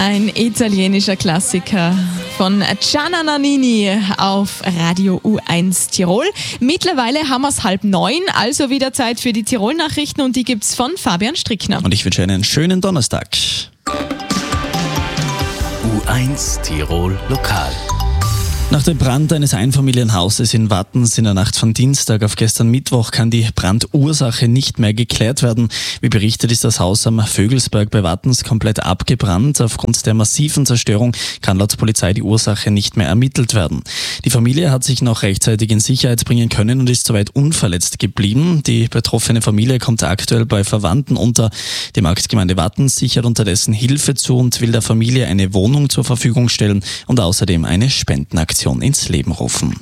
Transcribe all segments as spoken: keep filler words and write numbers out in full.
Ein italienischer Klassiker von Gianna Nannini auf Radio U eins Tirol. Mittlerweile haben wir es halb neun, also wieder Zeit für die Tirol-Nachrichten und die gibt's von Fabian Strickner. Und ich wünsche einen schönen Donnerstag. U eins Tirol Lokal. Nach dem Brand eines Einfamilienhauses in Wattens in der Nacht von Dienstag auf gestern Mittwoch kann die Brandursache nicht mehr geklärt werden. Wie berichtet, ist das Haus am Vögelsberg bei Wattens komplett abgebrannt. Aufgrund der massiven Zerstörung kann laut Polizei die Ursache nicht mehr ermittelt werden. Die Familie hat sich noch rechtzeitig in Sicherheit bringen können und ist soweit unverletzt geblieben. Die betroffene Familie kommt aktuell bei Verwandten unter. Die Marktgemeinde Wattens sichert unterdessen Hilfe zu und will der Familie eine Wohnung zur Verfügung stellen und außerdem eine Spendenaktion ins Leben rufen.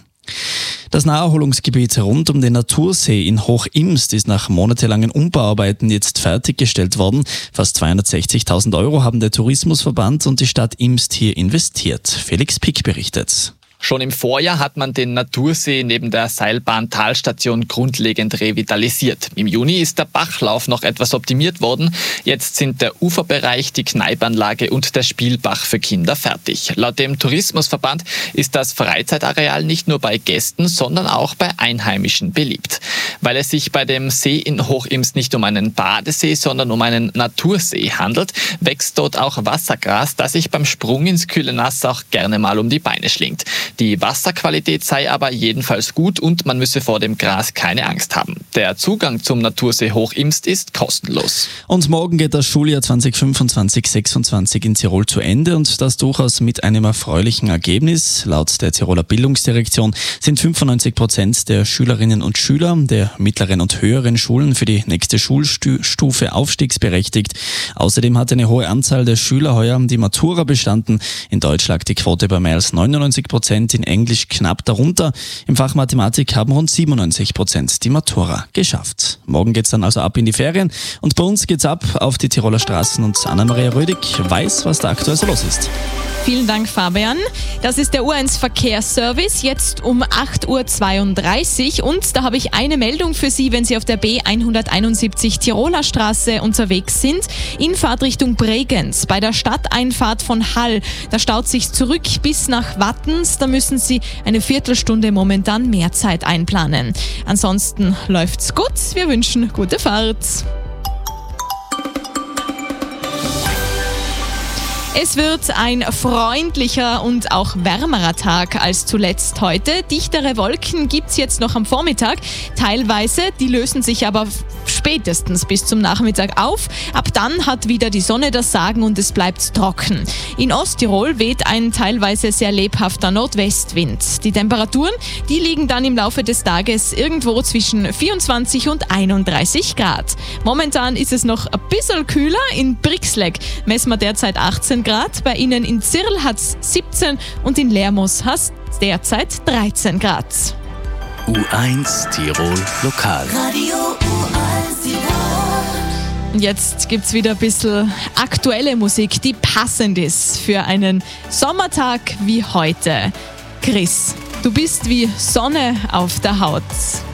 Das Naherholungsgebiet rund um den Natursee in Hochimst ist nach monatelangen Umbauarbeiten jetzt fertiggestellt worden. Fast zweihundertsechzigtausend Euro haben der Tourismusverband und die Stadt Imst hier investiert. Felix Pick berichtet. Schon im Vorjahr hat man den Natursee neben der Seilbahn-Talstation grundlegend revitalisiert. Im Juni ist der Bachlauf noch etwas optimiert worden. Jetzt sind der Uferbereich, die Kneipanlage und der Spielbach für Kinder fertig. Laut dem Tourismusverband ist das Freizeitareal nicht nur bei Gästen, sondern auch bei Einheimischen beliebt. Weil es sich bei dem See in Hochimst nicht um einen Badesee, sondern um einen Natursee handelt, wächst dort auch Wassergras, das sich beim Sprung ins kühle Nass auch gerne mal um die Beine schlingt. Die Wasserqualität sei aber jedenfalls gut und man müsse vor dem Gras keine Angst haben. Der Zugang zum Natursee Hochimst ist kostenlos. Und morgen geht das Schuljahr zwanzig fünfundzwanzig sechsundzwanzig in Tirol zu Ende und das durchaus mit einem erfreulichen Ergebnis. Laut der Tiroler Bildungsdirektion sind fünfundneunzig Prozent der Schülerinnen und Schüler der mittleren und höheren Schulen für die nächste Schulstufe aufstiegsberechtigt. Außerdem hat eine hohe Anzahl der Schüler heuer die Matura bestanden. In Deutsch lag die Quote bei mehr als neunundneunzig Prozent, in Englisch knapp darunter. Im Fach Mathematik haben rund siebenundneunzig Prozent die Matura geschafft. Morgen geht's dann also ab in die Ferien und bei uns geht's ab auf die Tiroler Straßen und Anna-Maria Rödig weiß, was da aktuell so los ist. Vielen Dank, Fabian. Das ist der U eins Verkehrsservice, jetzt um acht Uhr zweiunddreißig und da habe ich eine Meldung für Sie, wenn Sie auf der B hunderteinundsiebzig Tiroler Straße unterwegs sind, in Fahrtrichtung Bregenz, bei der Stadteinfahrt von Hall. Da staut sich zurück bis nach Wattens, da müssen Sie eine Viertelstunde momentan mehr Zeit einplanen. Ansonsten läuft's gut, wir wünschen gute Fahrt. Es wird ein freundlicher und auch wärmerer Tag als zuletzt heute. Dichtere Wolken gibt's jetzt noch am Vormittag. Teilweise, die lösen sich aber spätestens bis zum Nachmittag auf. Ab dann hat wieder die Sonne das Sagen und es bleibt trocken. In Osttirol weht ein teilweise sehr lebhafter Nordwestwind. Die Temperaturen, die liegen dann im Laufe des Tages irgendwo zwischen vierundzwanzig und einunddreißig Grad. Momentan ist es noch ein bisschen kühler. In Brixleg messen wir derzeit achtzehn Grad. Bei Ihnen in Zirl hat es siebzehn und in Lermoos hat es derzeit dreizehn Grad. U eins Tirol Lokal. Radio U eins Tirol. Und jetzt gibt's wieder ein bisschen aktuelle Musik, die passend ist für einen Sommertag wie heute. Chris, du bist wie Sonne auf der Haut.